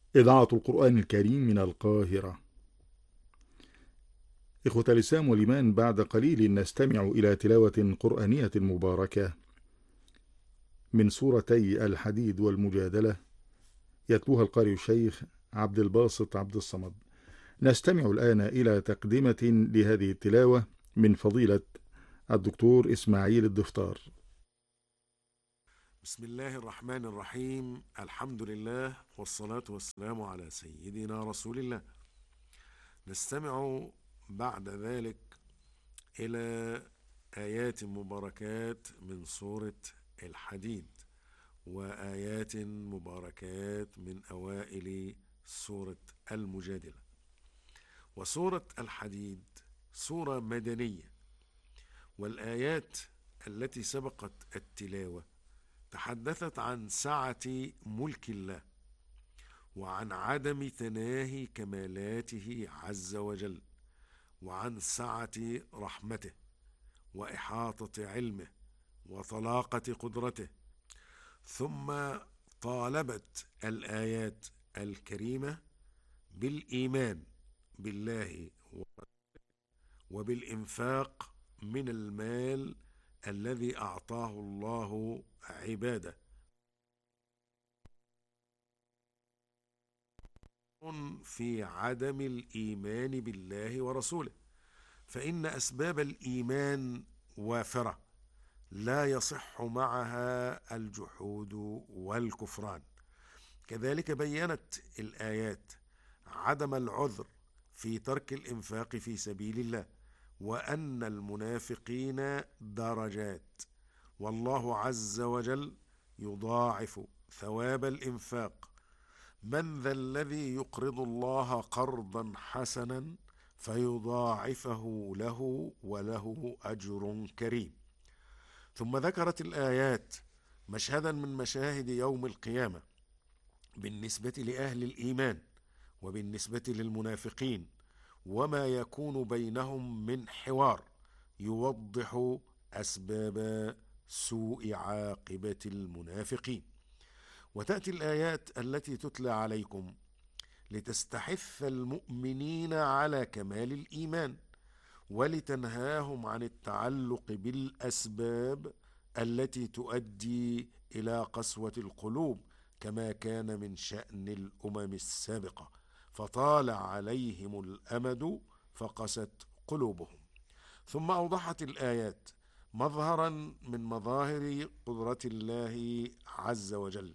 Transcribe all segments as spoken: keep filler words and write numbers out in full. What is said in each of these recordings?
إذاعة القرآن الكريم من القاهرة. إخوة الإسلام والإيمان، بعد قليل نستمع إلى تلاوة قرآنية مباركة من سورتي الحديد والمجادلة، يتلوها القارئ الشيخ عبد الباسط عبد الصمد. نستمع الآن إلى تقدمة لهذه التلاوة من فضيلة الدكتور إسماعيل الدفتار. بسم الله الرحمن الرحيم. الحمد لله والصلاة والسلام على سيدنا رسول الله. نستمع بعد ذلك إلى آيات مباركات من سورة الحديد، وآيات مباركات من أوائل سورة المجادلة. وسورة الحديد سورة مدنية، والآيات التي سبقت التلاوة تحدثت عن سعة ملك الله، وعن عدم تناهي كمالاته عز وجل، وعن سعة رحمته، وإحاطة علمه، وطلاقة قدرته. ثم طالبت الآيات الكريمة بالإيمان بالله وبالإنفاق من المال الذي أعطاه الله عباده في عدم الإيمان بالله ورسوله، فإن أسباب الإيمان وافرة لا يصح معها الجحود والكفران. كذلك بيّنت الآيات عدم العذر في ترك الإنفاق في سبيل الله، وأن المنافقين درجات، والله عز وجل يضاعف ثواب الإنفاق. من ذا الذي يقرض الله قرضا حسنا فيضاعفه له وله أجر كريم. ثم ذكرت الآيات مشهدا من مشاهد يوم القيامة بالنسبة لأهل الإيمان وبالنسبة للمنافقين، وما يكون بينهم من حوار يوضح أسباب سوء عاقبة المنافقين. وتأتي الآيات التي تتلى عليكم لتستحث المؤمنين على كمال الإيمان، ولتنهاهم عن التعلق بالأسباب التي تؤدي إلى قسوة القلوب، كما كان من شأن الأمم السابقة، فطال عليهم الأمد فقست قلوبهم. ثم أوضحت الآيات مظهرا من مظاهر قدرة الله عز وجل،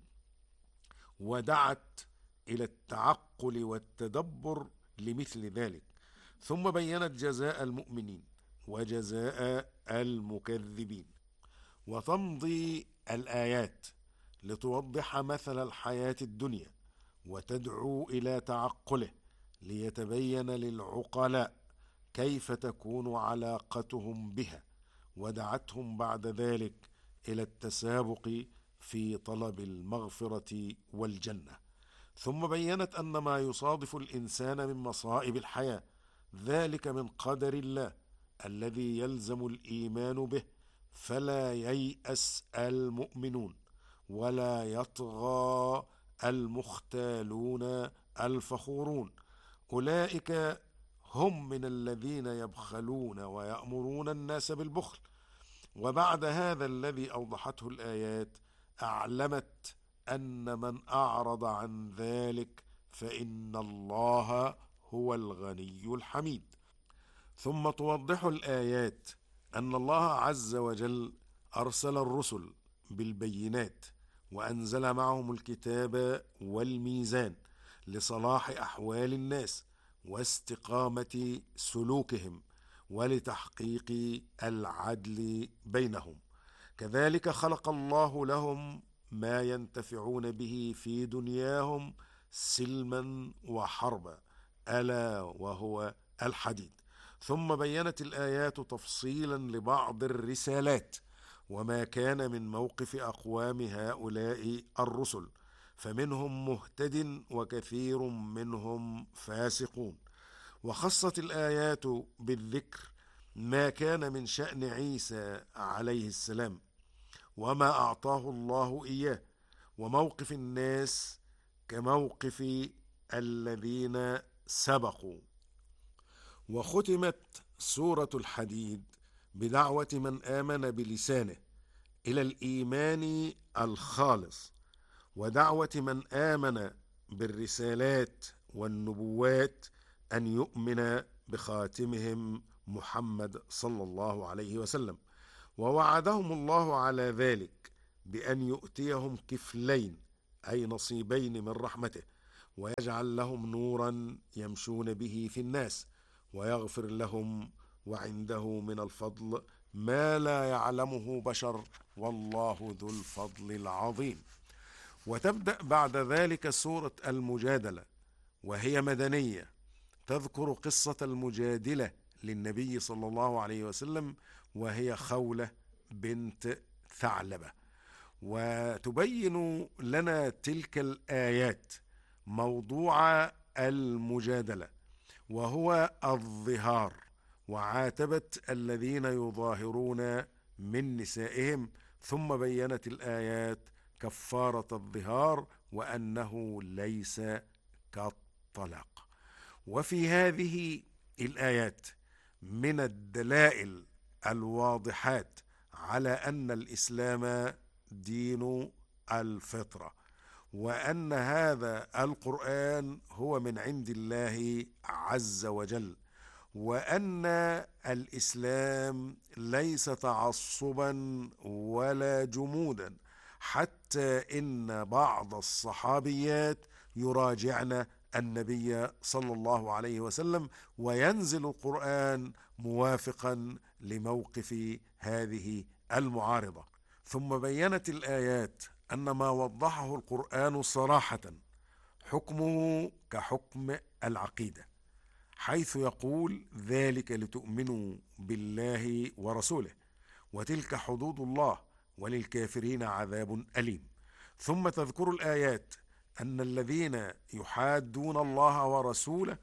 ودعت إلى التعقل والتدبر لمثل ذلك. ثم بيّنت جزاء المؤمنين وجزاء المكذبين. وتمضي الآيات لتوضح مثل الحياة الدنيا وتدعو إلى تعقله، ليتبين للعقلاء كيف تكون علاقتهم بها، ودعتهم بعد ذلك إلى التسابق في طلب المغفرة والجنة. ثم بيّنت أن ما يصادف الإنسان من مصائب الحياة ذلك من قدر الله الذي يلزم الإيمان به، فلا ييأس المؤمنون ولا يطغى المختالون الفخورون. أولئك هم من الذين يبخلون ويأمرون الناس بالبخل. وبعد هذا الذي أوضحته الآيات أعلمت أن من أعرض عن ذلك فإن الله هو الغني الحميد. ثم توضح الآيات أن الله عز وجل أرسل الرسل بالبينات، وأنزل معهم الكتاب والميزان لصلاح أحوال الناس واستقامة سلوكهم ولتحقيق العدل بينهم. كذلك خلق الله لهم ما ينتفعون به في دنياهم سلما وحربا، ألا وهو الحديد. ثم بيّنت الآيات تفصيلا لبعض الرسالات وما كان من موقف أقوام هؤلاء الرسل، فمنهم مهتد وكثير منهم فاسقون. وخصت الآيات بالذكر ما كان من شأن عيسى عليه السلام وما أعطاه الله إياه، وموقف الناس كموقف الذين سبقوا. وختمت سورة الحديد بدعوة من آمن بلسانه إلى الإيمان الخالص، ودعوة من آمن بالرسالات والنبوات أن يؤمن بخاتمهم محمد صلى الله عليه وسلم. ووعدهم الله على ذلك بأن يؤتيهم كفلين، أي نصيبين من رحمته، ويجعل لهم نورا يمشون به في الناس، ويغفر لهم، وعنده من الفضل ما لا يعلمه بشر، والله ذو الفضل العظيم. وتبدأ بعد ذلك سورة المجادلة، وهي مدنية، تذكر قصة المجادلة للنبي صلى الله عليه وسلم، وهي خولة بنت ثعلبة. وتبين لنا تلك الآيات موضوع المجادلة، وهو الظهار، وعاتبت الذين يظاهرون من نسائهم، ثم بينت الآيات كفارة الظهار وأنه ليس كالطلاق. وفي هذه الآيات من الدلائل الواضحات على أن الإسلام دين الفطرة، وأن هذا القرآن هو من عند الله عز وجل، وأن الإسلام ليس تعصبا ولا جمودا، حتى إن بعض الصحابيات يراجعن النبي صلى الله عليه وسلم، وينزل القرآن موافقا لموقف هذه المعارضة. ثم بينت الآيات أن ما وضحه القرآن صراحة حكمه كحكم العقيدة، حيث يقول: ذلك لتؤمنوا بالله ورسوله، وتلك حدود الله، وللكافرين عذاب أليم. ثم تذكر الآيات أن الذين يحادون الله ورسوله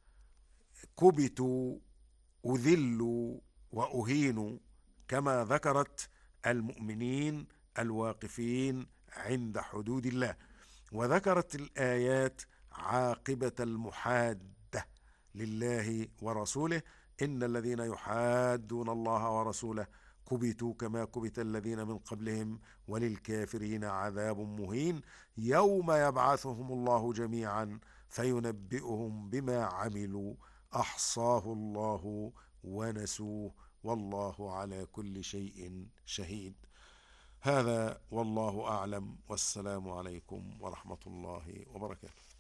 كبتوا، أذلوا، وأهينوا، كما ذكرت المؤمنين الواقفين عند حدود الله. وذكرت الآيات عاقبة المحادة لله ورسوله: إن الذين يحادون الله ورسوله كبتوا كما كبت الذين من قبلهم، وللكافرين عذاب مهين، يوم يبعثهم الله جميعا فينبئهم بما عملوا، أحصاه الله ونسوه، والله على كل شيء شهيد. هذا والله أعلم، والسلام عليكم ورحمة الله وبركاته.